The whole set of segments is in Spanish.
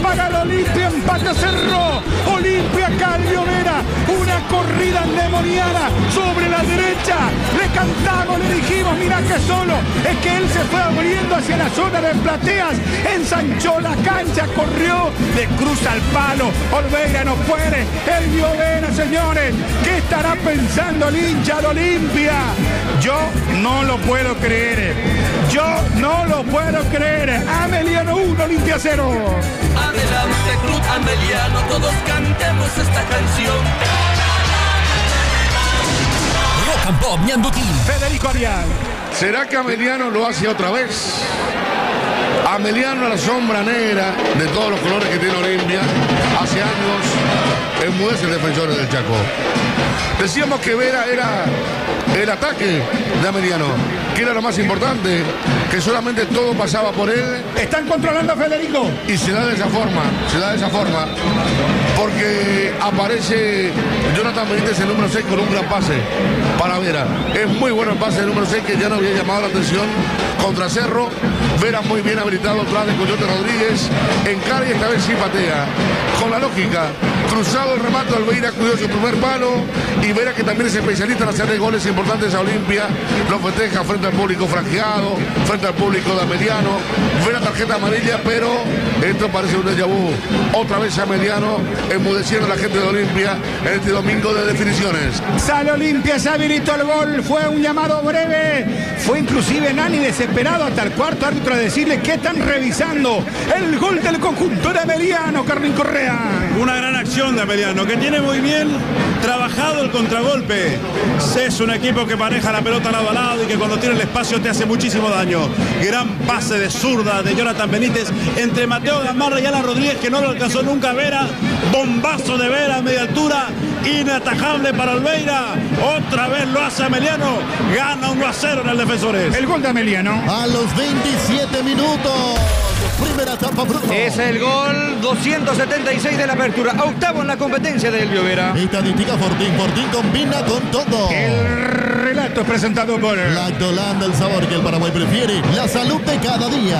para el Olimpia, empata Cerro. Olimpia Calviovera, una corrida endemoniada sobre la derecha. Le cantamos, le dijimos, mira que solo. Es que él se fue abriendo hacia la zona de plateas. Ensanchó la cancha, corrió, le cruza el palo. Olveira no puede. El Llovera, señores. ¿Qué estará pensando el hincha de Olimpia? Yo no lo puedo creer. Yo no lo puedo creer. Ameliano 1, Olimpia 0. Adelante Club Ameliano, todos cantemos esta canción. Rock and Pop Ñandutí. Federico Arial. ¿Será que Ameliano lo hace otra vez? Ameliano, la sombra negra de todos los colores que tiene Olimpia, hace años enmudece defensores del Chaco. Decíamos que Vera era el ataque de Ameliano, que era lo más importante, que solamente todo pasaba por él. Están controlando a Federico. Y se da de esa forma, porque aparece Jonathan Benítez, el número 6, con un gran pase para Vera. Es muy bueno el pase del número 6, que ya no había llamado la atención contra Cerro. Vera muy bien habilitado atrás de Coyote Rodríguez, encara y esta vez sí patea. Con la lógica, cruzado el remate, Olveira cuidó su primer palo, y Vera, que también es especialista en hacerle goles importantes a Olimpia, lo festeja frente al público franqueado, frente al público de Ameliano. Vera tarjeta amarilla, pero esto parece un déjà vu. Otra vez Ameliano enmudeciendo a la gente de Olimpia en este domingo de definiciones. Sale Olimpia, se habilitó el gol, fue un llamado breve, fue inclusive Nani desesperado hasta el cuarto árbitro a decirle que están revisando el gol del conjunto de Ameliano. Carlín Correa. Una gran acción de Ameliano, que tiene muy bien trabajado el contragolpe. Es un equipo que maneja la pelota lado a lado y que cuando tiene el espacio te hace muchísimo daño. Gran pase de zurda de Jonathan Benítez entre Mateo Gamarra y Alan Rodríguez, que no lo alcanzó nunca Vera. Bombazo de Vera a media altura, inatajable para Olveira. Otra vez lo hace Ameliano, gana 1-0 en el Defensores. El gol de Ameliano. A los 27 minutos. Primera etapa, Bruno. Es el gol 276 de la apertura. Octavo en la competencia del Llovera. Estadística Fortín. Fortín combina con todo. El relato es presentado por Lactolanda, el sabor que el Paraguay prefiere. La salud de cada día.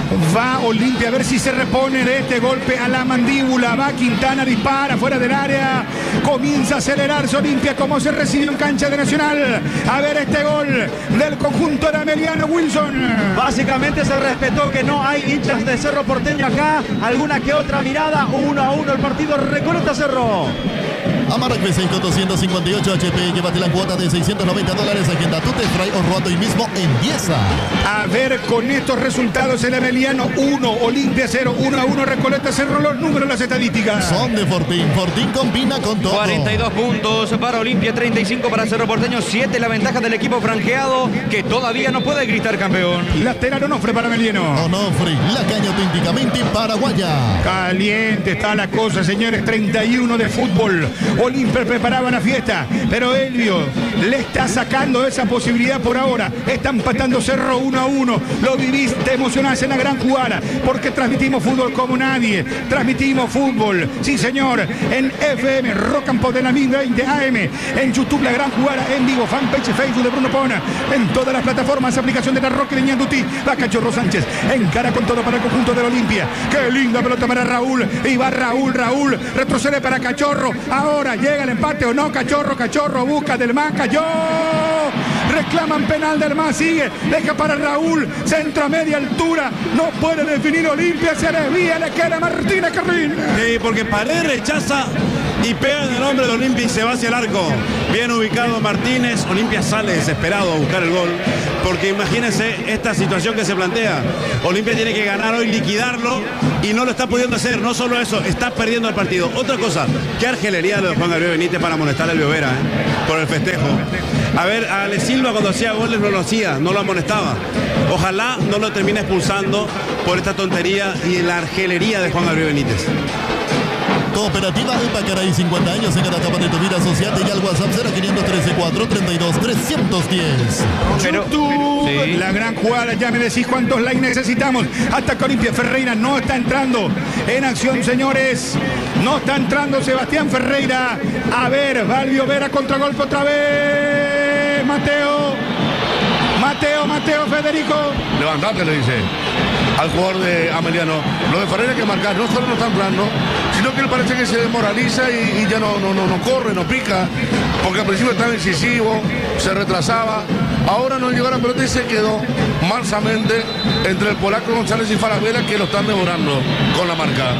Va Olimpia a ver si se repone de este golpe a la mandíbula. Va Quintana, dispara fuera del área. Comienza a acelerarse Olimpia como se recibe en cancha de Nacional. A ver este gol del conjunto de Ameliano. Wilson. Básicamente se respetó que no hay hinchas de Cerro Porteño acá. Alguna que otra mirada. 1-1 el partido. Recoleta Cerro. Amarrac V6 con 258 HP. Llévate la cuota de $690. Agenda tu test drive o ruando hoy mismo empieza. A ver con estos resultados el Ameliano 1, Olimpia 0, 1-1 Recoleta Cerro. Los números, las estadísticas. Son de Fortín. Fortín combina con todo. 42 puntos para Olimpia, 35 para Cerro Porteño, 7 la ventaja del equipo franqueado, que todavía no puede gritar campeón. Lateral Onofre para Ameliano. Onofre, la caña auténticamente paraguaya. Caliente está la cosa, señores. 31 de fútbol. Olimpia preparaba la fiesta, pero Elvio le está sacando esa posibilidad por ahora. Está empatando Cerro 1-1. Lo vivís, te emocionás en la gran jugada, porque transmitimos fútbol como nadie. Transmitimos fútbol, sí señor, en FM Rock and Pop de la 1020 AM, en YouTube La Gran Jugada en vivo, fanpage Facebook de Bruno Pona, en todas las plataformas, aplicación de la Rock de Ñandutí. Va Cachorro Sánchez, encara con todo para el conjunto de la Olimpia. Qué linda pelota para Raúl, y va Raúl, retrocede para Cachorro. Ahora llega el empate o no. Cachorro busca del MAS, cayó. Reclaman penal del MAS, sigue, deja para Raúl, centro a media altura, no puede definir Olimpia, se desvía, le queda Martínez Carrín. Sí, porque Paredes rechaza y pega en el hombre de Olimpia y se va hacia el arco. Bien ubicado Martínez. Olimpia sale desesperado a buscar el gol, porque imagínense esta situación que se plantea. Olimpia tiene que ganar hoy, liquidarlo, y no lo está pudiendo hacer. No solo eso, está perdiendo el partido. Otra cosa, qué argelería lo de Juan Gabriel Benítez para amonestar al Llovera, por el festejo. A ver, a Ale Silva cuando hacía goles no lo hacía, no lo amonestaba. Ojalá no lo termine expulsando por esta tontería y la argelería de Juan Gabriel Benítez. Cooperativa Epacaray, 50 años en cada etapa de tu vida. Asociate ya al WhatsApp 0513-432-310. YouTube, sí. La gran jugada, ya me decís cuántos likes necesitamos. Hasta que Olimpia Ferreira no está entrando en acción, señores. No está entrando Sebastián Ferreira. A ver, Valvio Vera, contragolpe otra vez. Mateo, Federico. Levantate, le dice. al jugador de Ameliano. Lo de Ferreira hay que marcar, no solo no está entrando, sino que él parece que se desmoraliza y ya no corre, no pica, porque al principio estaba incisivo, se retrasaba. Ahora no llegó a la pelota y se quedó mansamente entre el polaco González y Falabella, que lo están devorando con la marca.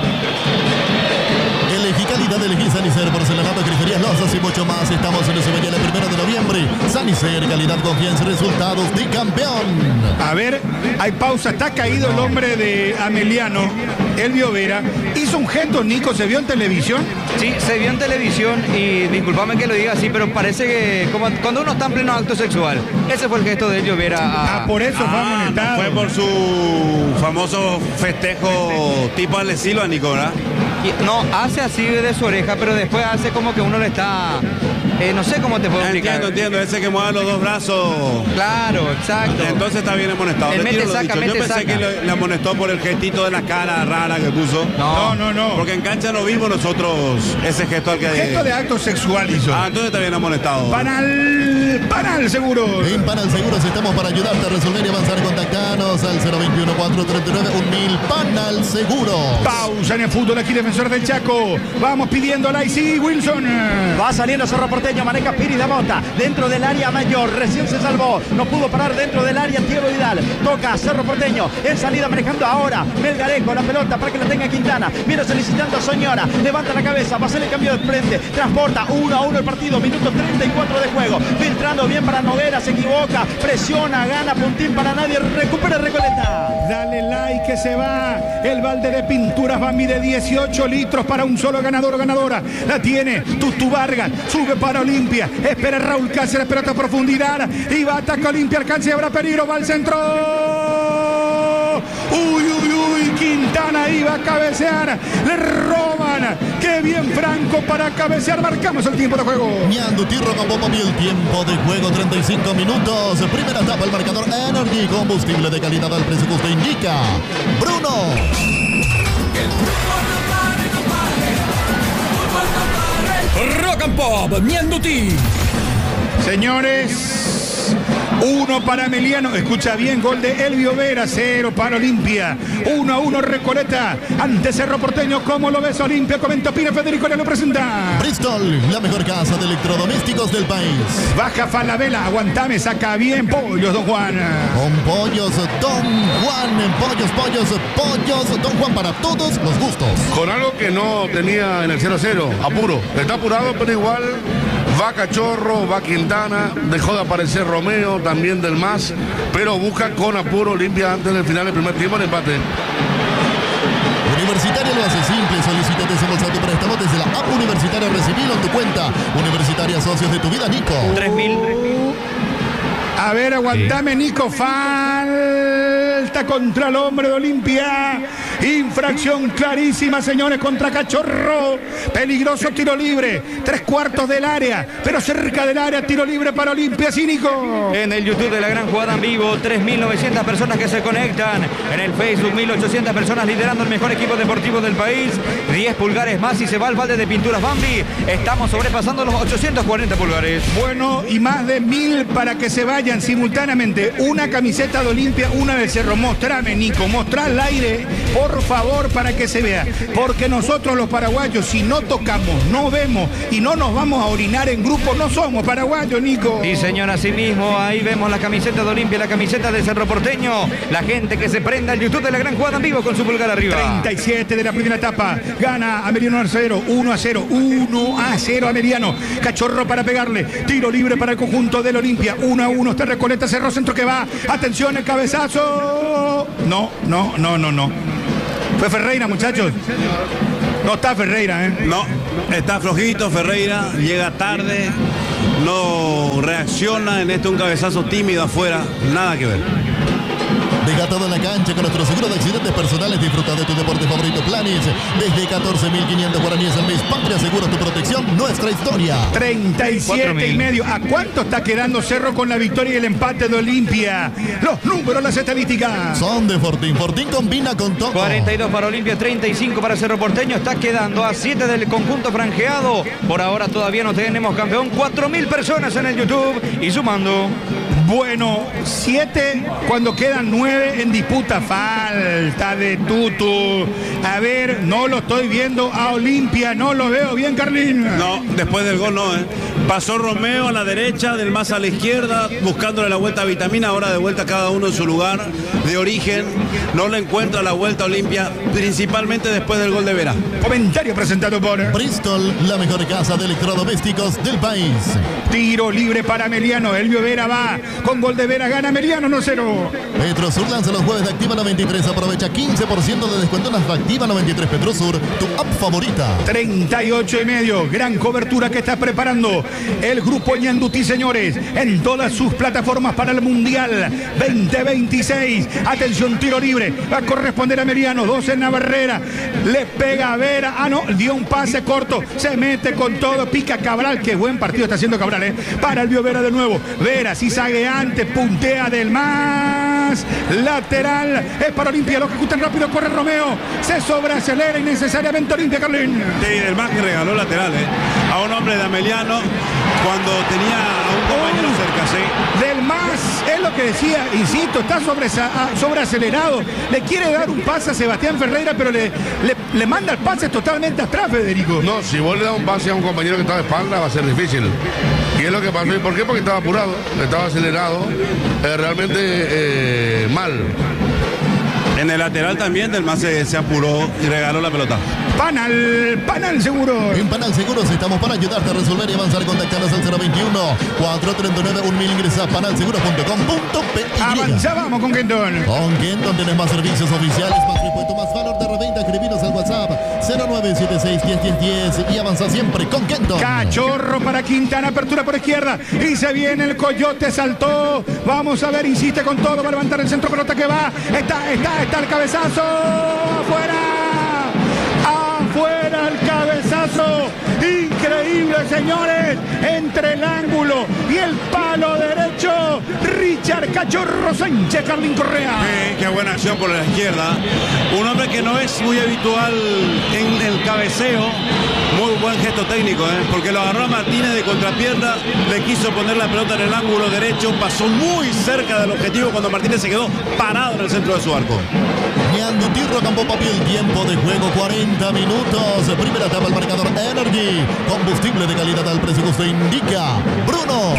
Elegí calidad, elegí Sanicer, porcelanato, griferías, losas y mucho más. Estamos en el mañana, el 1 de noviembre. Sanicer, calidad, confianza, resultados de campeón. A ver, hay pausa. Está caído el hombre de Ameliano, Elvio Vera. Hizo un gesto, Nico, ¿se vio en televisión? Sí, se vio en televisión y discúlpame que lo diga así, pero parece que como cuando uno está en pleno acto sexual. Ese fue el gesto de Elvio Vera. Por eso fue amonestado. Fue por su famoso festejo tipo al estilo a Nico, ¿verdad? No, hace así de su oreja, pero después hace como que uno le está... no sé cómo te puedo explicar. Entiendo, ese que mueve los dos brazos. Claro, exacto. Entonces está bien amonestado. El mete, saca, Yo pensé que le amonestó por el gestito de la cara rara que puso. No. Porque en cancha no vimos nosotros ese gesto al que... Gesto de acto sexual hizo. Entonces está bien amonestado. Panal Seguros. En Panal Seguros estamos para ayudarte a resolver y avanzar. Contactanos al 021-439-1000. Panal Seguros. Pausa en el fútbol, aquí Defensor del Chaco. Vamos pidiendo a Laisy Wilson. Va saliendo Cerro Porteño, maneja Piri de Mota dentro del área mayor, recién se salvó, no pudo parar dentro del área Diego Vidal, toca Cerro Porteño, en salida manejando ahora Melgarejo, la pelota para que la tenga Quintana, viene solicitando a Soñora, levanta la cabeza, va a hacer el cambio de frente, transporta 1-1 el partido, minuto 34 de juego, filtrando bien para Noguera, se equivoca, presiona, gana, puntín para nadie, recupera Recoleta. Dale like que se va. El balde de pinturas Bambi de 18 litros para un solo ganador o ganadora. La tiene Tutu Vargas. Sube para Olimpia. Espera Raúl Cáceres. Pelota a profundidad. Y va a atacar Olimpia. Alcance y habrá peligro. Va al centro. Uy. Quintana iba a cabecear. Le roban. Qué bien Franco para cabecear. Marcamos el tiempo de juego. Ñanduti, Rocampop, el tiempo de juego 35 minutos. Primera etapa, el marcador Energy, combustible de calidad al precio que usted indica. Bruno. Rock and Pop, Ñanduti. Señores, 1 para Ameliano. Escucha bien, gol de Elvio Vera. 0 para Olimpia. 1-1 Recoleta ante Cerro Porteño. ¿Cómo lo ves, Olimpia? Comenta Pina Federico, le lo presenta. Bristol, la mejor casa de electrodomésticos del país. Baja Falabella, aguantame, saca bien pollos, don Juan. Con pollos Don Juan. Pollos Don Juan para todos los gustos. Con algo que no tenía en el 0-0, apuro. Está apurado, pero igual va Cachorro, va Quintana, dejó de aparecer Romeo, también del MAS, pero busca con apuro Olimpia antes del final del primer tiempo el empate. Universitaria lo hace simple, solicita desembolsar tu préstamo desde la app Universitaria, recibilo en tu cuenta. Universitaria, socios de tu vida, Nico. 3.000. A ver, aguantame, Nico. Falta contra el hombre de Olimpia. Infracción clarísima, señores, contra Cachorro. Peligroso tiro libre. 3/4 del área, pero cerca del área. Tiro libre para Olimpia, sí, Nico. En el YouTube de La Gran Jugada en vivo, 3.900 personas que se conectan. En el Facebook, 1.800 personas liderando el mejor equipo deportivo del país. 10 pulgares más y se va al balde de pinturas Bambi. Estamos sobrepasando los 840 pulgares. Bueno, y más de 1.000 para que se vayan simultáneamente. Una camiseta de Olimpia, una del Cerro. Mostrame, Nico, mostrá al aire, por favor, para que se vea. Porque nosotros los paraguayos, si no tocamos, no vemos y no nos vamos a orinar en grupo, no somos paraguayos, Nico. Sí, señor, así mismo. Ahí vemos la camiseta de Olimpia, la camiseta de Cerro Porteño. La gente que se prenda al YouTube de La Gran Jugada en vivo con su pulgar arriba. 37 de la primera etapa. Gana Ameliano 1-0. 1-0. 1-0 Ameliano. Cachorro para pegarle. Tiro libre para el conjunto del Olimpia. 1-1. Está Recoleta. Cerro Centro que va. Atención, el cabezazo. No. Fue Ferreira, muchachos. No está Ferreira, ¿eh? No, está flojito Ferreira, llega tarde, no reacciona en un cabezazo tímido afuera, nada que ver. Deja todo en la cancha con nuestro seguro de accidentes personales. Disfruta de tu deporte favorito Planis. Desde 14.500 guaraníes al mes. Patria Seguros, tu protección, nuestra historia. 37,5. ¿A cuánto está quedando Cerro con la victoria y el empate de Olimpia? Los números, las estadísticas. Son de Fortín. Fortín combina con todo. 42 para Olimpia, 35 para Cerro Porteño. Está quedando a 7 del conjunto franjeado. Por ahora todavía no tenemos campeón. 4.000 personas en el YouTube y sumando. Bueno, 7 cuando quedan 9 en disputa. Falta de Tutu. A ver, no lo estoy viendo a Olimpia, no lo veo bien, Carlín. No, después del gol no, Pasó Romeo a la derecha, del Mas a la izquierda, buscándole la vuelta a Vitamina, ahora de vuelta cada uno en su lugar de origen. No le encuentra la vuelta a Olimpia, principalmente después del gol de Vera. Comentario presentado por Bristol, la mejor casa de electrodomésticos del país. Tiro libre para Meliano. Elvio Vera va. Con gol de Vera gana Meliano 1-0. Petrosur lanza los jueves de Activa 93. Aprovecha 15% de descuento en la Activa 93 Petrosur, tu app favorita. 38,5. Gran cobertura que está preparando el grupo Ñandutí, señores, en todas sus plataformas para el Mundial 2026. Atención, tiro libre. Va a corresponder a Meliano. 2 en la barrera. Le pega a Vera. Ah, no, dio un pase corto. Se mete con todo. Pica Cabral. Qué buen partido está haciendo Cabral, Para Elvio Vera de nuevo. Vera, cizagueante, puntea del Mas. Lateral. Es para Olimpia. Lo ejecutan rápido. Corre Romeo. Se sobreacelera innecesariamente Olimpia, Carlín. Sí, del Mas que regaló lateral, a un hombre de Ameliano cuando tenía a un compañero cerca, sí. Del Mas, es lo que decía, insisto, está sobreacelerado. Le quiere dar un pase a Sebastián Ferreira, pero le manda el pase totalmente atrás, Federico. No, si vos le das un pase a un compañero que está de espalda, va a ser difícil. Y es lo que pasó. ¿Y por qué? Porque estaba apurado, estaba acelerado, realmente mal. En el lateral también del Mas se apuró y regaló la pelota. Panal Seguro. En Panal Seguros estamos para ayudarte a resolver y avanzar. Contactanos al 021-439-1000. Ingresa a panalseguros.com.py. Avanzábamos con Kenton. Con Kenton tenés más servicios oficiales, más repuesto, más valor de reventa. Escribinos al WhatsApp 0976-101010 y avanza siempre con Kenton. Cachorro para Quintana, apertura por izquierda y se viene el Coyote, saltó. Vamos a ver, insiste con todo, va a levantar el centro, pelota que va. Está el cabezazo. Afuera el cabezazo. Increíble, señores. Entre el ángulo y el palo derecho. Richard Cachorro Sánchez, Carlín Correa. Qué buena acción por la izquierda. Un hombre que no es muy habitual en el cabeceo. Muy buen gesto técnico, porque lo agarró a Martínez de contrapierna, le quiso poner la pelota en el ángulo derecho, pasó muy cerca del objetivo cuando Martínez se quedó parado en el centro de su arco. Ñandutí, Rocambó, Papi, el tiempo de juego 40 minutos. Primera etapa al marcador Energy. Combustible de calidad al precio que usted indica. Bruno.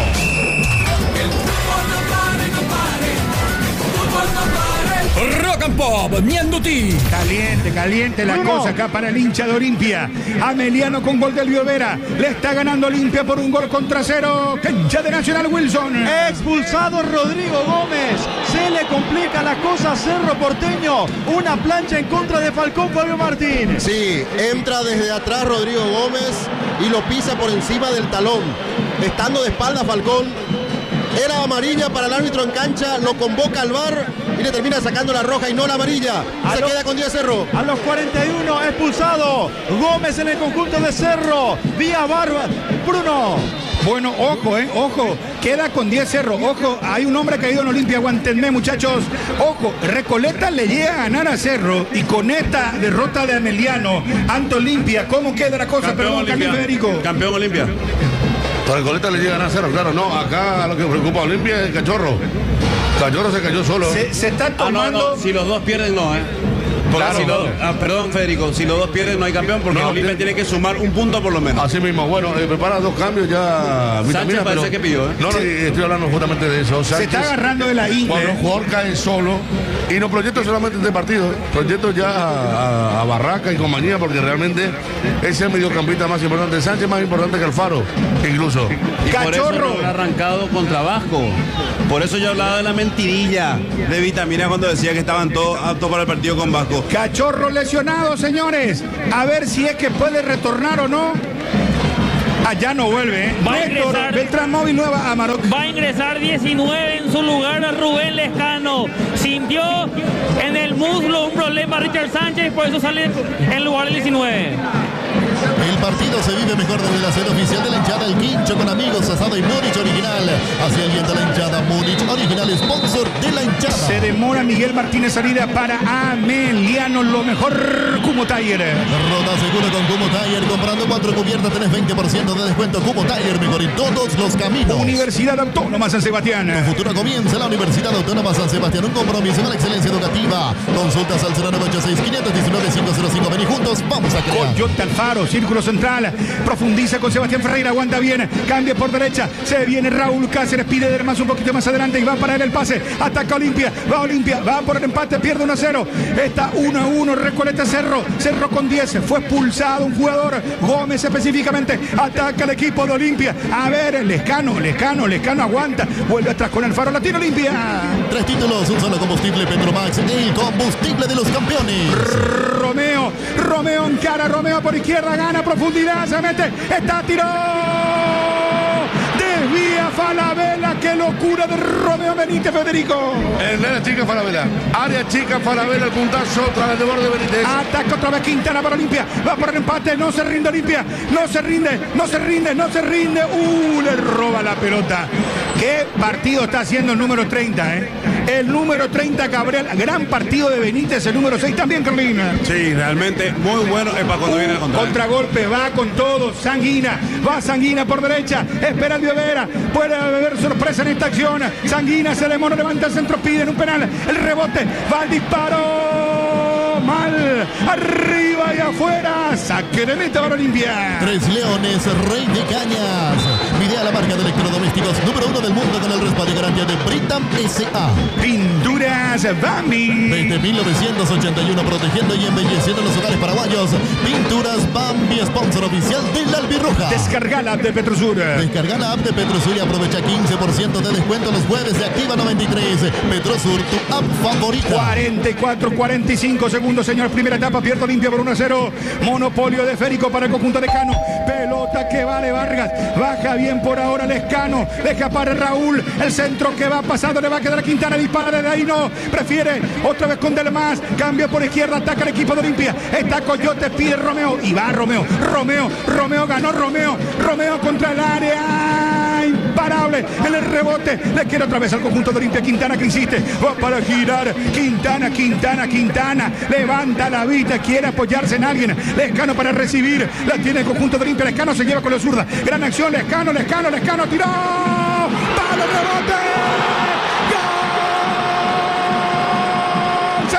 El fútbol no pare, no pare. El fútbol no pare. Rock and Pop, Ñandutí. Caliente la cosa acá para el hincha de Olimpia. Ameliano con gol del Elvio Vera. Le está ganando Olimpia por un gol contra 0. Cancha de Nacional Wilson. Expulsado Rodrigo Gómez. Se le complica la cosa a Cerro Porteño. Una plancha en contra de Falcón Fabio Martín. Sí, entra desde atrás Rodrigo Gómez y lo pisa por encima del talón. Estando de espalda Falcón. Era amarilla para el árbitro en cancha, lo convoca al VAR y le termina sacando la roja y no la amarilla. Se queda con 10 Cerro. A los 41 expulsado Gómez en el conjunto de Cerro. Vía VAR, Bruno. Bueno, ojo, queda con 10 Cerro. Ojo, hay un hombre caído en Olimpia, aguántenme, muchachos. Ojo, Recoleta le llega a ganar a Cerro y con esta derrota de Ameliano ante Olimpia, ¿cómo queda la cosa? Perdón, Carlos Federico. Campeón Olimpia. Recoleta le llega a ganar 0, claro, no, acá lo que preocupa a Olimpia es el Cachorro. Cachorro se cayó solo. Se está tomando. No, si los dos pierden, no, Claro, perdón, Federico, si los dos pierden no hay campeón porque Olimpia tiene que sumar un punto por lo menos. Así mismo, bueno, prepara 2 cambios ya. Sánchez parece que pidió, No, estoy hablando justamente de eso. Sánchez, se está agarrando de la ingle. Cuando un jugador cae solo, y no proyecto solamente este partido, proyecto ya a Barraca y compañía, porque realmente es el mediocampista más importante. Sánchez más importante que Alfaro, incluso. Y Cachorro. Por eso lo ha arrancado contra Vasco. Por eso yo hablaba de la mentirilla de Vitamina cuando decía que estaban todos aptos para el partido con Vasco. Cachorro lesionado, señores. A ver si es que puede retornar o no. Allá no vuelve, Va a ingresar, Beltrán Móvil Nueva Amarok. Va a ingresar 19 en su lugar a Rubén Lescano. Sintió en el muslo un problema Richard Sánchez y por eso sale en lugar del 19. El partido se vive mejor desde la sede oficial de la hinchada El Quincho con amigos, asado y Múnich original. Hacia el bien de la hinchada Múnich original, sponsor de la hinchada. Se demora Miguel Martínez salida para Ameliano, lo mejor Kumo Tire. Roda seguro con Kumo Tire. Comprando 4 cubiertas tenés 20% de descuento. Kumo Tire, mejor en todos los caminos. Universidad Autónoma San Sebastián. Tu futuro comienza la Universidad Autónoma San Sebastián. Un compromiso con la excelencia educativa. Consultas al 0986-519-505. Vení juntos, vamos a crear. Coyote Alfaro, círculo central. Profundiza con Sebastián Ferreira, aguanta bien. Cambia por derecha. Se viene Raúl Cáceres, pide de más un poquito más adelante y va para él el pase. Ataca Olimpia, va por el empate, pierde 1-0. Está 1-1, Recoleta Cerro. Cerro con 10. Fue expulsado un jugador, Gómez específicamente. Ataca el equipo de Olimpia. A ver, Lescano aguanta. Vuelve atrás con Alfaro, la tiene Olimpia. 3 títulos, un solo combustible Petromax, el combustible de los campeones. Romeo encara, Romeo por izquierda, gana profundidad, se mete, está tiró. Desvía Falabella, qué locura de Romeo Benítez, Federico. El área chica Falabella, área chica Falabella, el puntazo tras el de borde Benítez. Ataca otra vez Quintana para Olimpia, va por el empate, no se rinde Olimpia, no se rinde. Le roba la pelota. Qué partido está haciendo el número 30, El número 30, Gabriel, gran partido de Benítez, el número 6 también, Carlina. Sí, realmente muy bueno es para cuando viene a contra. Contragolpe, va con todo, Sanguina por derecha, espera el Vera, puede haber sorpresa en esta acción. Sanguina se demora, levanta el centro, pide un penal, el rebote, va el disparo, mal, arriba y afuera, saque de meta para Olimpia. 3 Leones, Rey de Cañas. Midea la marca de electrodomésticos número 1 del mundo con el respaldo y garantía de Britam S.A. Pinturas Bambi. Desde 1981 protegiendo y embelleciendo los hogares paraguayos. Pinturas Bambi, sponsor oficial de la Albirroja. Descarga la app de Petrosur. Descarga la app de Petrosur y aprovecha 15% de descuento los jueves de Activa 93. Petrosur, tu app favorita. 44-45 segundos, señor. Primera etapa, pierde Olimpia por 1-0. Monopolio de Férico para el conjunto Lescano. Pelota que vale Vargas. Baja bien por ahora Lescano. Deja para Raúl. El centro que va pasando le va a quedar a Quintana. Dispara desde ahí, no. Prefiere otra vez con Delmas. Cambio por izquierda. Ataca el equipo de Olimpia. Está Coyote, pide Romeo. Y va Romeo. Romeo ganó Romeo. Romeo contra el área. Imparable en el rebote. Le quiere otra vez al conjunto de Olimpia. Quintana que insiste. Va para girar. Quintana. Levanta la vista. Quiere apoyarse en alguien. Lescano para recibir. La tiene el conjunto de Olimpia. Lescano se lleva con la zurda. Gran acción. Lescano. Tiró. Palo, rebote. ¡Gol!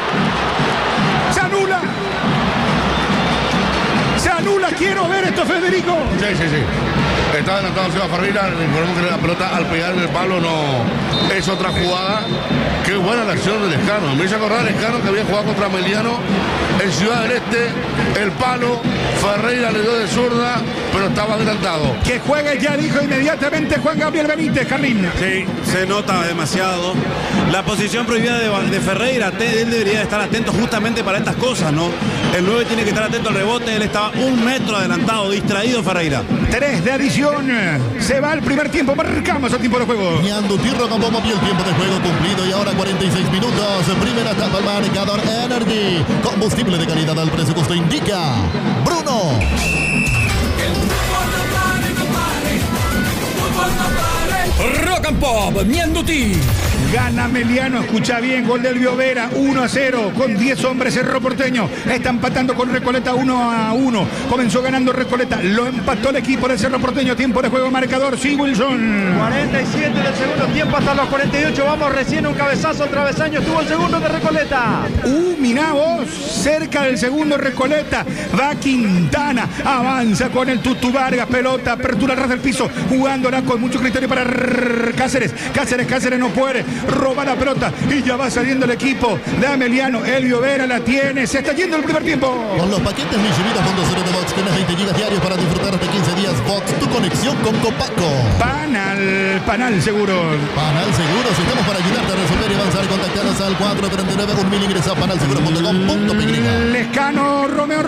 Se anula. Quiero ver esto, Federico. Sí. Está adelantado Seba Ferreira. Recordemos que la pelota al pegar en el palo no es otra jugada. Qué buena la acción de Lescano. Me hizo acordar Lescano que había jugado contra Ameliano en Ciudad del Este. El palo, Ferreira le dio de zurda, pero estaba adelantado. Que juegue ya, dijo inmediatamente Juan Gabriel Benítez, Carlín. Sí, se nota demasiado. La posición prohibida de Ferreira, él debería estar atento justamente para estas cosas, ¿no? El 9 tiene que estar atento al rebote, él estaba 1 metro adelantado, distraído Ferreira. 3 de adición. Se va el primer tiempo, marcamos el tiempo de juego. Ñandutirro con Bomo, el tiempo de juego cumplido y ahora 46 minutos. Primera etapa, el marcador Energy. Combustible de calidad al precio que usted indica. Bruno. Rock and Pop, Ñanduti. Gana Ameliano, escucha bien, gol del Vera, 1-0, con 10 hombres Cerro Porteño. Está empatando con Recoleta 1-1. Comenzó ganando Recoleta, lo empató el equipo de Cerro Porteño. Tiempo de juego marcador, sí, Wilson. 47 del segundo tiempo hasta los 48. Vamos, recién un cabezazo al travesaño. Estuvo el segundo de Recoleta. Mirá vos, cerca del segundo Recoleta. Va Quintana, avanza con el Tutu Vargas, pelota, apertura al ras del piso, jugándola con mucho criterio para Cáceres. Cáceres no puede. Roba la pelota y ya va saliendo el equipo de Ameliano. Elvio Vera la tiene, se está yendo el primer tiempo. Con los paquetes Mishibita.0 de Vox tienes 20 gigas diarios para disfrutar hasta 15 días. Vox, tu conexión con Copaco. Panal seguro. Panal Seguros, estamos para ayudarte a resolver y avanzar. Contactanos al 439-1000. Ingresa a panalseguro.com.py. Lescano, Romeo.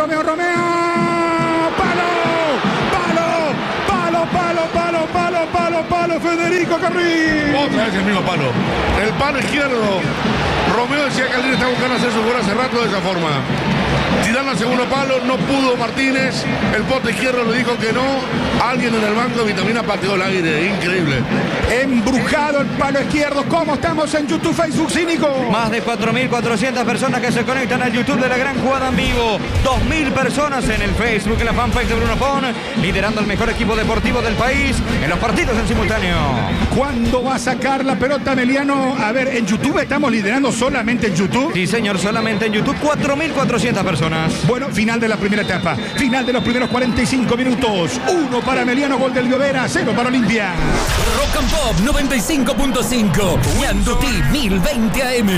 Palo, Federico Carril. Otra vez el mismo palo. El palo izquierdo. Romeo decía que alguien está buscando hacer su gol hace rato de esa forma. Tirando al segundo palo, no pudo Martínez. El poste izquierdo le dijo que no. Alguien en el banco de Vitamina pateó el aire. Increíble. Embrujado el palo izquierdo. ¿Cómo estamos en YouTube, Facebook, Cínico? Más de 4.400 personas que se conectan al YouTube de La Gran Jugada en Vivo. 2.000 personas en el Facebook, en la fanpage de Bruno Pon, liderando el mejor equipo deportivo del país en los partidos en simultáneo. ¿Cuándo va a sacar la pelota Meliano? A ver, en YouTube estamos liderando solamente en YouTube. Sí, señor, solamente en YouTube 4.400 personas. Bueno, final de la primera etapa. Final de los primeros 45 minutos. 1 para Meliano, gol del Llovera, 0 para Olimpia. Rock and Pop 95.5. Ñandutí 1020 AM.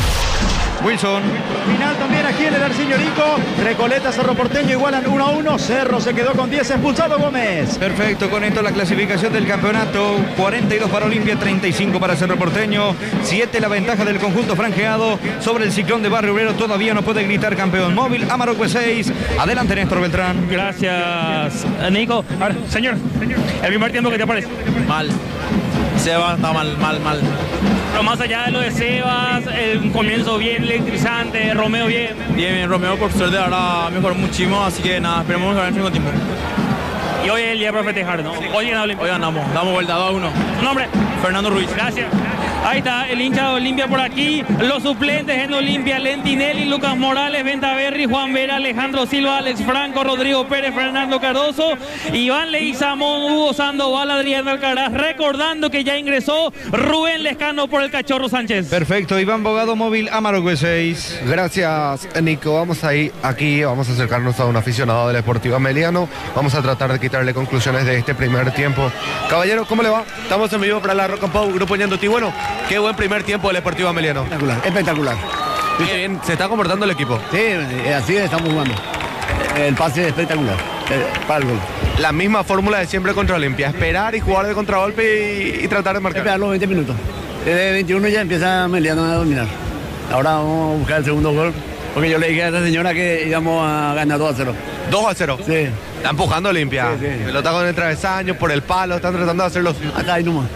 Wilson. Final también aquí en el Arsenio Rico. Recoleta, Cerro Porteño igualan 1-1. Cerro se quedó con 10, expulsado Gómez. Perfecto, con esto la clasificación del campeonato. 42 para Olimpia, 35 para Cerro Porteño. 7 la ventaja del conjunto franjeado sobre el Ciclón de Barrio Obrero. Todavía no puede gritar campeón. Móvil, Amarocue 6. Adelante, Néstor Beltrán. Gracias, Nico. Ahora, señor, el primer tiempo, ¿qué te parece? Mal. Sebas está mal. Pero más allá de lo de Sebas, un comienzo bien electrizante, Romeo bien. Bien, Romeo por suerte ahora mejoró muchísimo, así que nada, esperemos ganar el segundo tiempo. Y hoy es el día para festejar, ¿no? Hoy ganamos, damos vuelta 2-1. ¿Tu nombre? Fernando Ruiz. Gracias. Ahí está el hincha de Olimpia por aquí. Los suplentes en Olimpia: Lentinelli, Lucas Morales, Ventaverri, Juan Vera, Alejandro Silva, Alex Franco, Rodrigo Pérez, Fernando Cardoso, Iván Leguizamón, Hugo Sandoval, Adrián Alcaraz. Recordando que ya ingresó Rubén Lescano por el Cachorro Sánchez. Perfecto, Iván Bogado, Móvil, Amarocue 6. Gracias, Nico. Vamos a ir aquí, vamos a acercarnos a un aficionado del Sportivo Meliano. Vamos a tratar de quitarle conclusiones de este primer tiempo. Caballero, ¿cómo le va? Estamos en vivo para la Rock and Pop, Grupo Ñandutí. Bueno, qué buen primer tiempo del Sportivo Ameliano. Espectacular. Qué bien, se está comportando el equipo. Sí, así estamos jugando. El pase es espectacular para el gol. La misma fórmula de siempre contra Olimpia, esperar y jugar de contragolpe y tratar de marcar. Esperar los 20 minutos. Desde 21 ya empieza Meliano a dominar. Ahora vamos a buscar el segundo gol, porque yo le dije a esta señora que íbamos a ganar 2-0. 2-0. Sí. Está empujando Olimpia. Sí. Pelota con el travesaño, por el palo, están tratando de hacerlo. Hasta ahí nomás.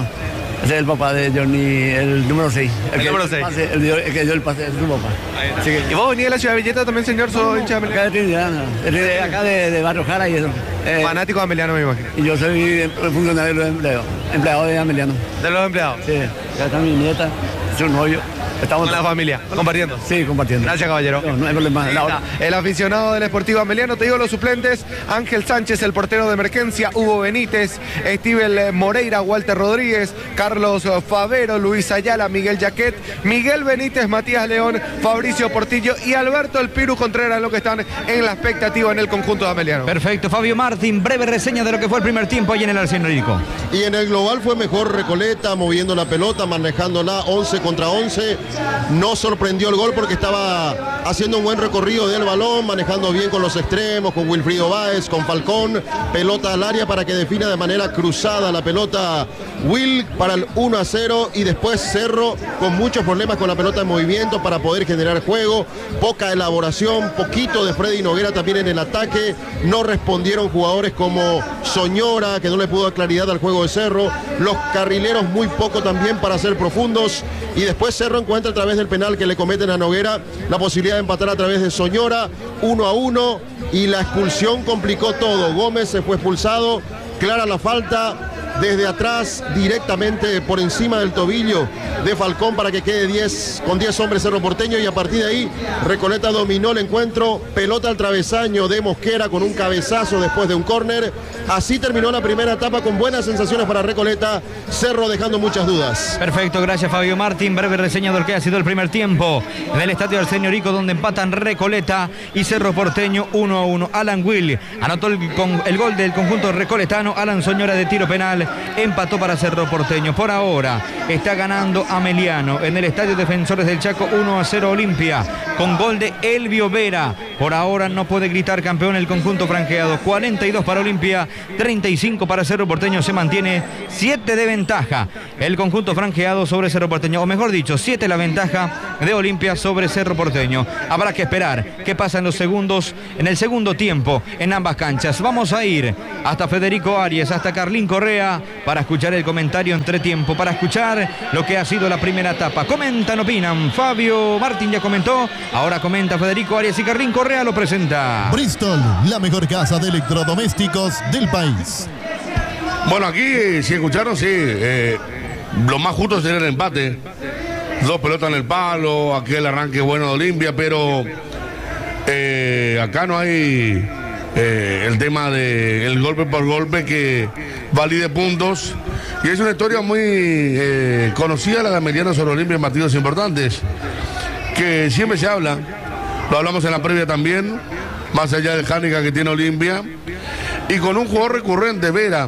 Ese es el papá de Johnny, el número 6. El número 6. El que dio el pase es su papá. Así que, ¿y vos venís de la ciudad de Villeta también, señor? ¿Sos hincha de Acá de Trinidad, acá de Barrio Jara y eso. Fanático de Ameliano, me imagino. Y yo soy funcionario de los empleados. Empleado de Ameliano. ¿De los empleados? Sí. Acá está mi nieta, su novio. Estamos con la familia, compartiendo. Sí, compartiendo. Gracias, caballero. No hay problema. El aficionado del Sportivo Ameliano, te digo los suplentes: Ángel Sánchez, el portero de emergencia; Hugo Benítez, Steven Moreira, Walter Rodríguez, Carlos Favero, Luis Ayala, Miguel Jaquet, Miguel Benítez, Matías León, Fabricio Portillo y Alberto El Piru Contreras, lo que están en la expectativa en el conjunto de Ameliano. Perfecto, Fabio Martín, breve reseña de lo que fue el primer tiempo ahí en el Arsenio Rico. Y en el global fue mejor Recoleta, moviendo la pelota, manejándola 11 contra 11. No sorprendió el gol porque estaba haciendo un buen recorrido del balón, manejando bien con los extremos, con Wilfrido Báez, con Falcón. Pelota al área para que defina de manera cruzada la pelota Will para el 1-0. Y después Cerro con muchos problemas con la pelota en movimiento para poder generar juego. Poca elaboración, poquito de Freddy Noguera también en el ataque. No respondieron jugadores como Soñora, que no le pudo dar claridad al juego de Cerro. Los carrileros muy poco también para ser profundos. Y después Cerro encuentra a través del penal que le cometen a Noguera la posibilidad de empatar a través de Soñora, 1-1, y la expulsión complicó todo. Gómez se fue expulsado, clara la falta desde atrás, directamente por encima del tobillo de Falcón para que quede 10 con 10 hombres Cerro Porteño, y a partir de ahí Recoleta dominó el encuentro. Pelota al travesaño de Mosquera con un cabezazo después de un córner. Así terminó la primera etapa con buenas sensaciones para Recoleta, Cerro dejando muchas dudas. Perfecto, gracias Fabio Martín. Breve reseña de lo que ha sido el primer tiempo en el estadio Arsenio Rico, donde empatan Recoleta y Cerro Porteño 1-1. Alan Will anotó el gol del conjunto recoletano. Alan Soñora de tiro penal empató para Cerro Porteño. Por ahora está ganando Ameliano en el estadio Defensores del Chaco 1-0 Olimpia, con gol de Elvio Vera. Por ahora no puede gritar campeón el conjunto franjeado. 42 para Olimpia, 35 para Cerro Porteño. Se mantiene 7 de ventaja el conjunto franjeado sobre Cerro Porteño, o mejor dicho, 7 la ventaja de Olimpia sobre Cerro Porteño. Habrá que esperar qué pasa en el segundo tiempo en ambas canchas. Vamos a ir hasta Federico Arias, hasta Carlín Correa, Correa para escuchar el comentario entretiempo, para escuchar lo que ha sido la primera etapa. Comentan, opinan. Fabio Martín ya comentó, ahora comenta Federico Arias y Carlín Correa lo presenta. Bristol, la mejor casa de electrodomésticos del país. Bueno, aquí, si escucharon, sí, lo más justo sería el empate. 2 pelotas en el palo, aquel arranque bueno de Olimpia, pero acá no hay el tema del golpe por golpe que valide puntos. Y es una historia muy conocida la de Ameliano sobre Olimpia en partidos importantes, que siempre se habla, lo hablamos en la previa también, más allá del handicap que tiene Olimpia, y con un jugador recurrente, Vera,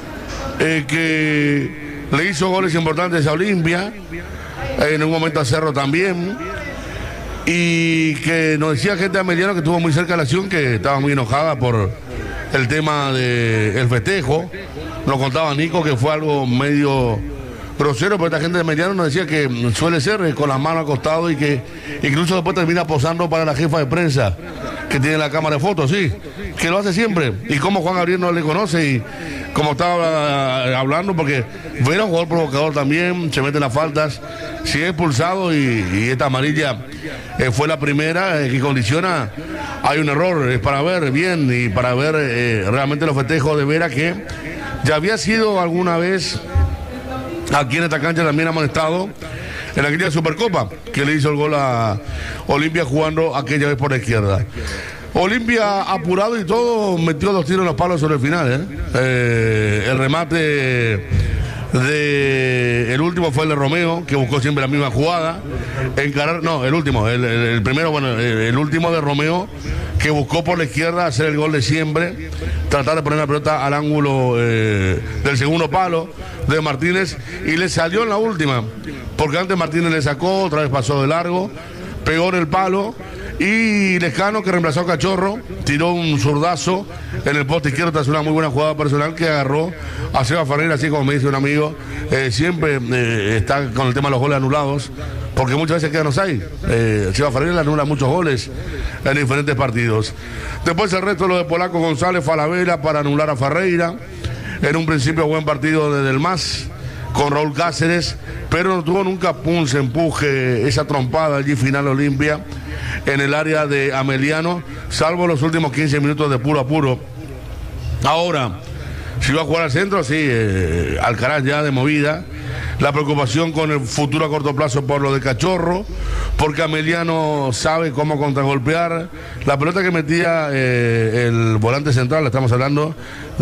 que le hizo goles importantes a Olimpia, en un momento a Cerro también, y que nos decía gente de Ameliano que estuvo muy cerca de la acción, que estaba muy enojada por el tema del festejo. Nos contaba Nico que fue algo medio grosero, pero esta gente de Ameliano nos decía que suele ser con las manos al costado y que incluso después termina posando para la jefa de prensa que tiene la cámara de fotos, sí, que lo hace siempre. Y como Juan Gabriel no le conoce, y como estaba hablando, porque Vera, un jugador provocador también, se mete en las faltas, sigue expulsado, y esta amarilla fue la primera que condiciona. Hay un error, es para ver bien y para ver realmente los festejos de Vera, que ya había sido alguna vez aquí en esta cancha también amonestado en aquella Supercopa que le hizo el gol a Olimpia jugando aquella vez por la izquierda. Olimpia apurado y todo, metió 2 tiros en los palos sobre el final. El remate el último fue el de Romeo, que buscó siempre la misma jugada. El primero, bueno, el último de Romeo, que buscó por la izquierda hacer el gol de siempre, tratar de poner la pelota al ángulo del segundo palo de Martínez, y le salió en la última, porque antes Martínez le sacó, otra vez pasó de largo, pegó en el palo, y Lescano, que reemplazó a Cachorro, tiró un zurdazo en el poste izquierdo tras una muy buena jugada personal que agarró a Seba Ferreira, así como me dice un amigo, siempre está con el tema de los goles anulados, porque muchas veces quedan offside. Seba Ferreira anula muchos goles en diferentes partidos. Después el resto, lo de Polaco, González, Falabella para anular a Ferreira. En un principio buen partido desde el MAS con Raúl Cáceres, pero no tuvo nunca punce, empuje, esa trompada allí final Olimpia en el área de Ameliano, salvo los últimos 15 minutos de puro a puro. Ahora, si va a jugar al centro, sí, Alcaraz ya de movida. La preocupación con el futuro a corto plazo por lo de Cachorro, porque Ameliano sabe cómo contragolpear. La pelota que metía el volante central, estamos hablando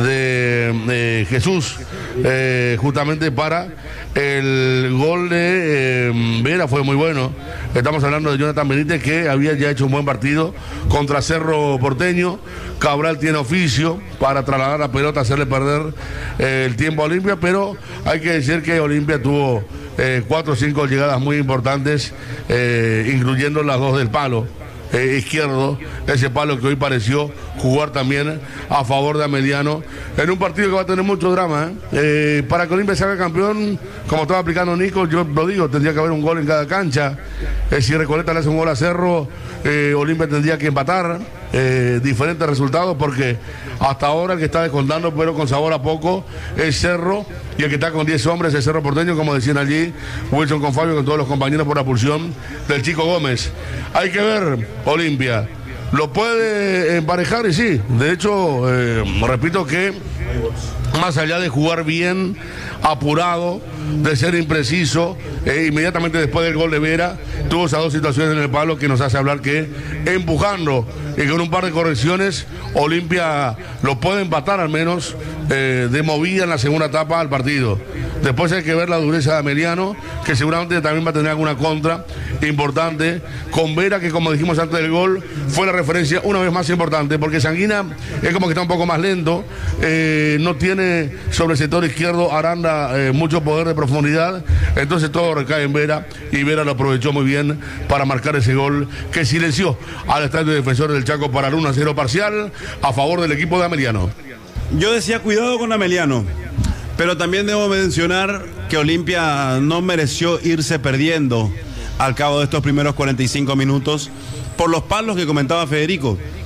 de Jesús, justamente para el gol de Vera, fue muy bueno. Estamos hablando de Jonathan Benítez, que había ya hecho un buen partido contra Cerro Porteño. Cabral tiene oficio para trasladar la pelota, hacerle perder el tiempo a Olimpia, pero hay que decir que Olimpia tuvo 4 o 5 llegadas muy importantes, incluyendo las 2 del palo izquierdo, ese palo que hoy pareció jugar también a favor de Ameliano, en un partido que va a tener mucho drama. Para que Olimpia salga campeón, como estaba aplicando Nico, yo lo digo, tendría que haber un gol en cada cancha. Si Recoleta le hace un gol a Cerro, Olimpia tendría que empatar. Diferentes resultados, porque hasta ahora el que está descontando, pero con sabor a poco, es Cerro, y el que está con 10 hombres es Cerro Porteño, como decían allí Wilson con Fabio, con todos los compañeros, por la pulsión del Chico Gómez. Hay que ver, Olimpia lo puede emparejar, y sí, de hecho, repito que más allá de jugar bien, apurado, de ser impreciso, inmediatamente después del gol de Vera, tuvo esas 2 situaciones en el palo que nos hace hablar que empujando y con un par de correcciones, Olimpia lo puede empatar al menos de movida en la segunda etapa al partido. Después hay que ver la dureza de Ameliano, que seguramente también va a tener alguna contra importante con Vera, que como dijimos antes del gol, fue la referencia una vez más importante, porque Sanguina es como que está un poco más lento, no tiene sobre el sector izquierdo Aranda mucho poder de profundidad, entonces todo recae en Vera, y Vera lo aprovechó muy bien para marcar ese gol que silenció al estadio Defensor del Chaco para el 1-0 parcial a favor del equipo de Ameliano. Yo decía cuidado con Ameliano, pero también debo mencionar que Olimpia no mereció irse perdiendo al cabo de estos primeros 45 minutos por los palos que comentaba Federico.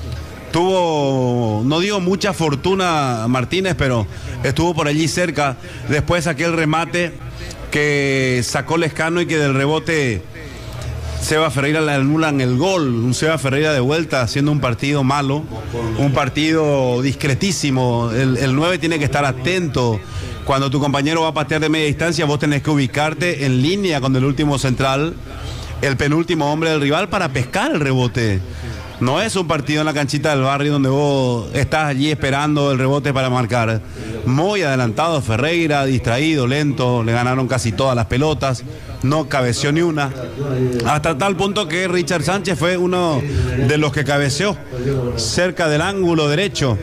tuvo, no digo mucha fortuna Martínez, pero estuvo por allí cerca. Después aquel remate que sacó Lescano y que del rebote Seba Ferreira le anulan el gol. Un Seba Ferreira de vuelta haciendo un partido malo, un partido discretísimo. El 9 tiene que estar atento. Cuando tu compañero va a patear de media distancia, vos tenés que ubicarte en línea con el último central, el penúltimo hombre del rival, para pescar el rebote. No es un partido en la canchita del barrio donde vos estás allí esperando el rebote para marcar. Muy adelantado Ferreira, distraído, lento, le ganaron casi todas las pelotas, no cabeció ni una. Hasta tal punto que Richard Sánchez fue uno de los que cabeceó cerca del ángulo derecho.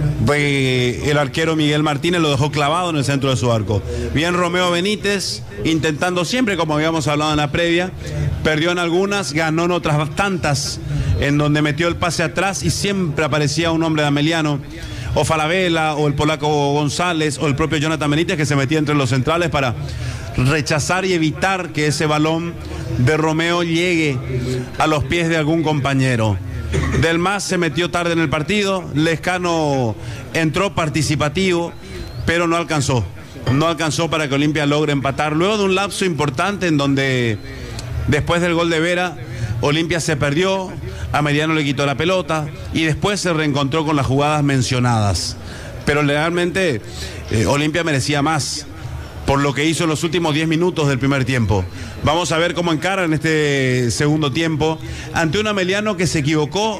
El arquero Miguel Martínez lo dejó clavado en el centro de su arco. Bien Romeo Benítez, intentando siempre, como habíamos hablado en la previa, perdió en algunas, ganó en otras tantas, en donde metió el pase atrás y siempre aparecía un hombre de Ameliano, o Falabella, o el polaco González, o el propio Jonathan Benítez, que se metía entre los centrales para rechazar y evitar que ese balón de Romeo llegue a los pies de algún compañero. Del Mas se metió tarde en el partido, Lescano entró participativo, pero no alcanzó para que Olimpia logre empatar. Luego de un lapso importante en donde, después del gol de Vera, Olimpia se perdió, Ameliano le quitó la pelota y después se reencontró con las jugadas mencionadas. Pero realmente Olimpia merecía más por lo que hizo en los últimos 10 minutos del primer tiempo. Vamos a ver cómo encara en este segundo tiempo ante un Ameliano que se equivocó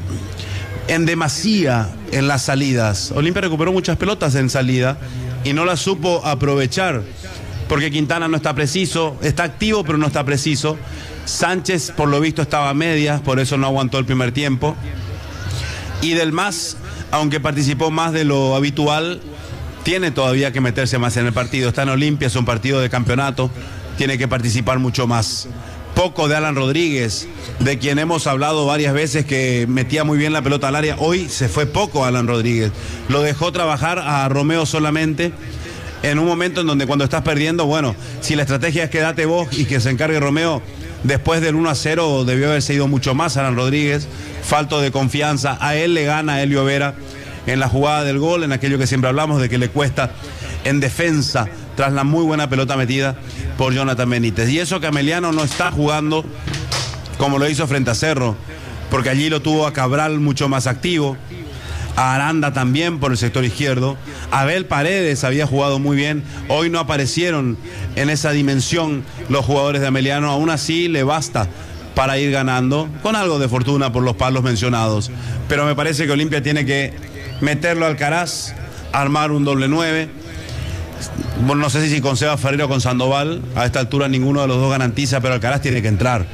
en demasía en las salidas. Olimpia recuperó muchas pelotas en salida y no las supo aprovechar, porque Quintana no está preciso, está activo pero no está preciso. Sánchez por lo visto estaba a medias, por eso no aguantó el primer tiempo. Y Del Mas, aunque participó más de lo habitual, tiene todavía que meterse más en el partido. Está en Olimpia, es un partido de campeonato, tiene que participar mucho más. Poco de Alan Rodríguez, de quien hemos hablado varias veces que metía muy bien la pelota al área. Hoy se fue poco Alan Rodríguez, lo dejó trabajar a Romeo solamente, en un momento en donde cuando estás perdiendo, bueno, si la estrategia es quédate vos y que se encargue Romeo, después del 1-0 debió haberse ido mucho más Alan Rodríguez. Falto de confianza, a él le gana Helio Vera en la jugada del gol, en aquello que siempre hablamos de que le cuesta en defensa tras la muy buena pelota metida por Jonathan Benítez. Y eso que Ameliano no está jugando como lo hizo frente a Cerro, porque allí lo tuvo a Cabral mucho más activo, a Aranda también por el sector izquierdo, Abel Paredes había jugado muy bien. Hoy no aparecieron en esa dimensión los jugadores de Ameliano, aún así le basta para ir ganando, con algo de fortuna por los palos mencionados. Pero me parece que Olimpia tiene que meterlo a Alcaraz, armar un doble 9. Bueno, no sé si con Seba Ferreira o con Sandoval, a esta altura ninguno de los dos garantiza, pero Alcaraz tiene que entrar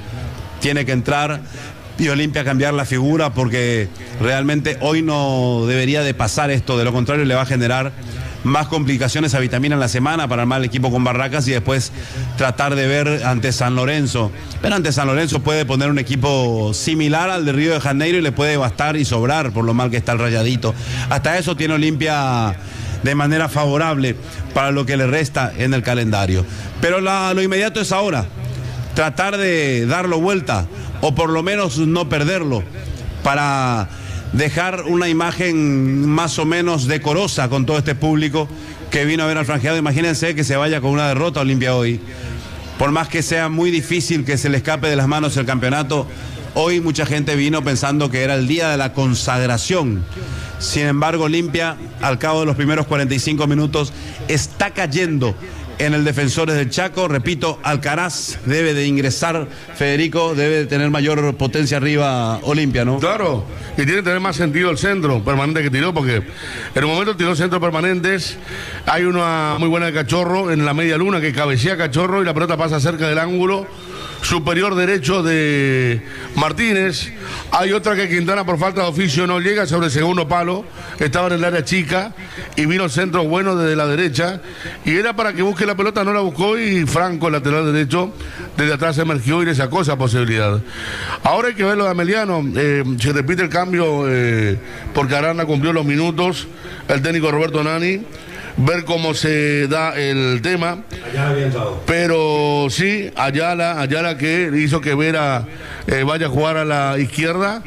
y Olimpia cambiar la figura, porque realmente hoy no debería de pasar esto, de lo contrario le va a generar más complicaciones a Vitamina en la semana para armar el equipo con Barracas y después tratar de ver ante San Lorenzo. Pero ante San Lorenzo puede poner un equipo similar al de Río de Janeiro y le puede bastar y sobrar por lo mal que está el Rayadito. Hasta eso tiene Olimpia de manera favorable para lo que le resta en el calendario. Pero lo inmediato es ahora, tratar de darlo vuelta o por lo menos no perderlo para dejar una imagen más o menos decorosa con todo este público que vino a ver al franjeado. Imagínense que se vaya con una derrota Olimpia hoy. Por más que sea muy difícil que se le escape de las manos el campeonato, hoy mucha gente vino pensando que era el día de la consagración. Sin embargo, Olimpia, al cabo de los primeros 45 minutos, está cayendo en el Defensores del Chaco. Repito, Alcaraz debe de ingresar, Federico, debe de tener mayor potencia arriba Olimpia, ¿no? Claro, y tiene que tener más sentido el centro permanente que tiró, porque en un momento tiró centros permanentes. Hay una muy buena de Cachorro en la media luna que cabecea Cachorro y la pelota pasa cerca del ángulo superior derecho de Martínez. Hay otra que Quintana por falta de oficio no llega sobre el segundo palo, estaba en el área chica y vino el centro bueno desde la derecha y era para que busque la pelota, no la buscó y Franco, el lateral derecho, desde atrás emergió y le sacó esa posibilidad. Ahora hay que ver lo de Ameliano, se repite el cambio porque Arana cumplió los minutos, el técnico Roberto Nani, ver se da el tema. Pero sí, Ayala que hizo que Vera vaya a jugar a la izquierda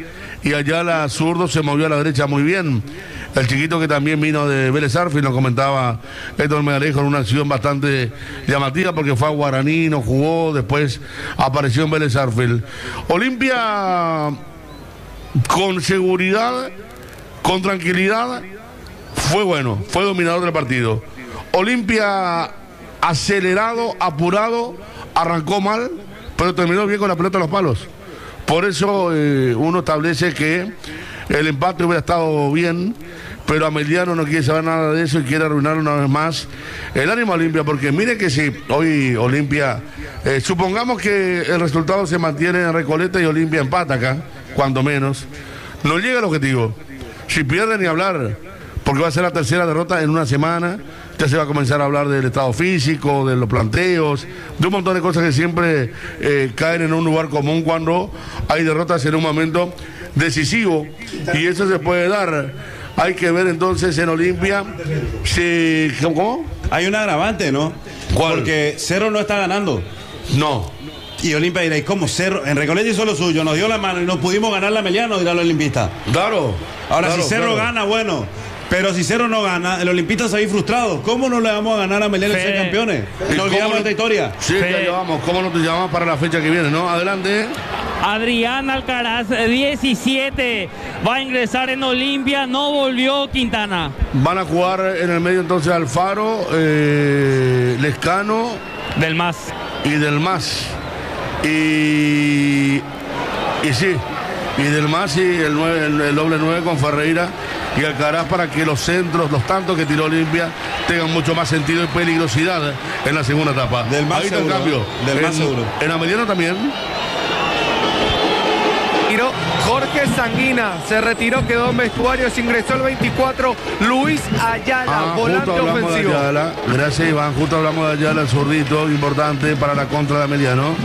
y Ayala zurdo se movió a la derecha muy bien. El chiquito que también vino de Vélez Sarsfield, nos comentaba Héctor Megalejo, en una acción bastante llamativa porque fue a Guaraní, no jugó, después apareció en Vélez Sarsfield. Olimpia con seguridad, con tranquilidad, fue bueno, fue dominador del partido. Olimpia acelerado, apurado, arrancó mal, pero terminó bien con la pelota en los palos. Por eso uno establece que el empate hubiera estado bien, pero Ameliano no quiere saber nada de eso y quiere arruinar una vez más el ánimo a Olimpia, porque mire que si hoy Olimpia, supongamos que el resultado se mantiene en Recoleta y Olimpia empata acá, cuando menos, no llega al objetivo. Si pierde ni hablar, porque va a ser la tercera derrota en una semana, ya se va a comenzar a hablar del estado físico, de los planteos, de un montón de cosas que siempre caen en un lugar común cuando hay derrotas en un momento decisivo, y eso se puede dar. Hay que ver entonces en Olimpia si... ¿Cómo? Hay un agravante, ¿no? ¿Cuál? Porque Cerro no está ganando. No. Y Olimpia dirá, ¿y cómo Cerro? En Recoleta hizo lo suyo, nos dio la mano y no pudimos ganar la Ameliano, dirá el olimpista. Claro. Ahora, claro, si Cerro gana, bueno. Pero si Cerro no gana, el olimpista se va a ir frustrado. ¿Cómo no le vamos a ganar a Ameliano y ser campeones? No olvidamos esta historia. Sí, ya llevamos. ¿Cómo no te llamamos para la fecha que viene, no? Adelante. Adrián Alcaraz, 17, va a ingresar en Olimpia, no volvió Quintana. Van a jugar en el medio entonces Alfaro, Lescano. Del Mas. Y Del Mas. Y sí, y Del Mas y el doble 9 con Ferreira y Alcaraz, para que los centros, los tantos que tiró Olimpia, tengan mucho más sentido y peligrosidad en la segunda etapa. Del Mas seguro. Cambio. Del Mas seguro. En Ameliano también. Jorge Sanguina se retiró, quedó en vestuario, se ingresó el 24, Luis Ayala, volante ofensivo. De Ayala. Gracias, Iván, justo hablamos de Ayala, el zurdito, importante para la contra de Ameliano.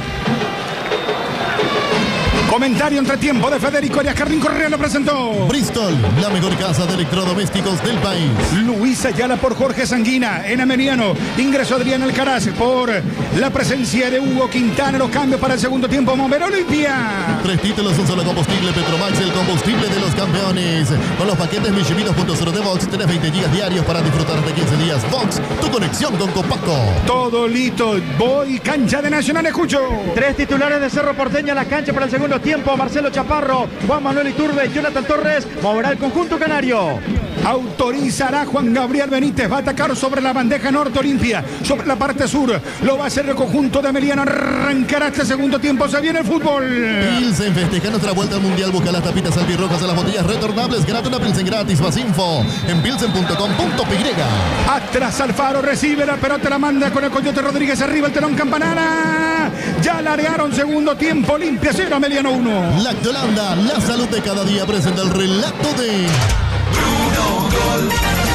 Comentario entre tiempo de Federico Arias. Carlín Correa lo presentó. Bristol, la mejor casa de electrodomésticos del país. Luis Ayala por Jorge Sanguina. En Ameliano ingresó Adrián Alcaraz por la presencia de Hugo Quintana. Los cambios para el segundo tiempo. Mover Olimpia. 3 títulos, un solo combustible. Petromax, el combustible de los campeones. Con los paquetes Mitsubishi 2.0 de Vox tenés 20 gigas diarios para disfrutar de 15 días. Vox, tu conexión con Copaco. Todo listo. Voy cancha de Nacional, escucho. 3 titulares de Cerro Porteño a la cancha para el segundo tiempo. Marcelo Chaparro, Juan Manuel Iturbe, Jonathan Torres. Moverá el conjunto canario. Autorizará Juan Gabriel Benítez. Va a atacar sobre la bandeja norte Olimpia. Sobre la parte sur. Lo va a hacer el conjunto de Ameliano. Arrancará este segundo tiempo. Se viene el fútbol. Pilsen festeja nuestra vuelta al mundial. Busca las tapitas albirrojas de las botellas retornables. Grata una Pilsen gratis. Más info en pilsen.com.py. Atrás Alfaro recibe la pelota. La manda con el Coyote Rodríguez. Arriba el telón Campanara. Ya largaron segundo tiempo. Olimpia 0, Ameliano 1. Lactolanda, la salud de cada día, presenta el relato de Bruno Gol.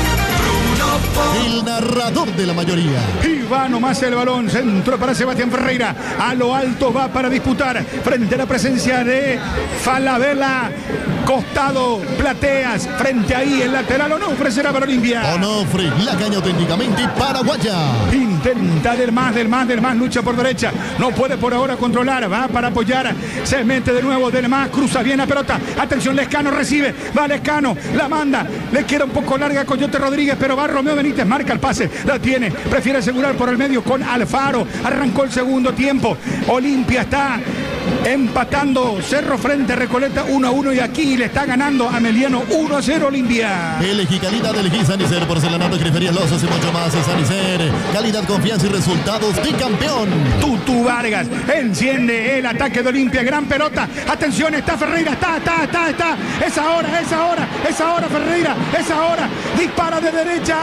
el narrador de la mayoría. Y va nomás el balón. Centro para Sebastián Ferreira. A lo alto va para disputar. Frente a la presencia de Falabella. Costado, Plateas. Frente ahí el lateral. Onofre será para Olimpia. Onofre, la caña auténticamente paraguaya. Intenta del más. Lucha por derecha. No puede por ahora controlar. Va para apoyar. Se mete de nuevo del más. Cruza bien la pelota. Atención, Lescano recibe. Va Lescano. La manda. Le queda un poco larga a Coyote Rodríguez. Pero va Romeo Benítez. Marca el pase. La tiene. Prefiere asegurar por el medio con Alfaro. Arrancó el segundo tiempo. Olimpia está empatando. Cerro frente a Recoleta 1-1. Y aquí le está ganando Ameliano 1-0 Olimpia. Elegí calidad, elegí Sanicer, porcelanato, griferías, losas y mucho más. Sanicer, calidad, confianza y resultados de campeón. Tutu Vargas enciende el ataque de Olimpia. Gran pelota. Atención, está Ferreira. Está. Es ahora Ferreira. Es ahora. Dispara de derecha.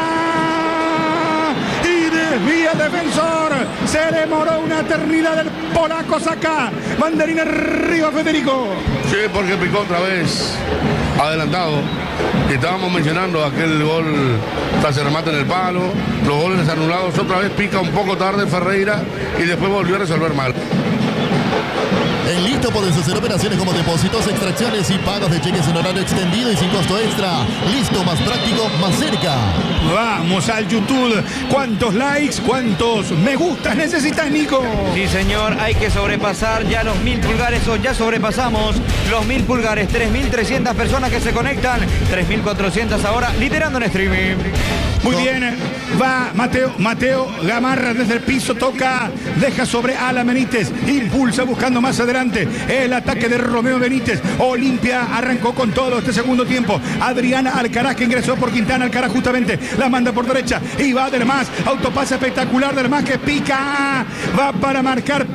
Y desvía el defensor. Se demoró una eternidad del polaco. Saca. Banderina arriba, Federico. Sí, porque picó otra vez adelantado. Estábamos mencionando aquel gol tras el remate en el palo, los goles anulados. Otra vez pica un poco tarde Ferreira y después volvió a resolver mal. En Listo podés hacer operaciones como depósitos, extracciones y pagos de cheques en horario extendido y sin costo extra. Listo, más práctico, más cerca. Vamos al YouTube. ¿Cuántos likes, cuántos me gustas necesitas, Nico? Sí, señor, hay que sobrepasar ya los 1000 pulgares, o ya sobrepasamos los 1000 pulgares. 3.300 personas que se conectan, 3.400 ahora, liderando en streaming. Muy bien, va Mateo Gamarra desde el piso, toca, deja sobre Alan Benítez, impulsa buscando más adelante el ataque de Romeo Benítez. Olimpia arrancó con todo este segundo tiempo. Adriana Alcaraz, que ingresó por Quintana. Alcaraz justamente la manda por derecha y va del más, autopase espectacular del más, que pica, va para marcar